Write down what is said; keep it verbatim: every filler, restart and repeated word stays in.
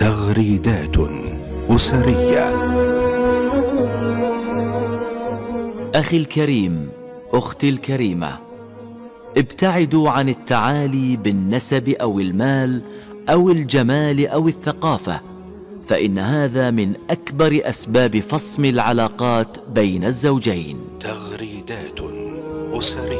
تغريدات أسرية. أخي الكريم، أختي الكريمة، ابتعدوا عن التعالي بالنسب أو المال أو الجمال أو الثقافة، فإن هذا من أكبر أسباب فصم العلاقات بين الزوجين. تغريدات أسرية.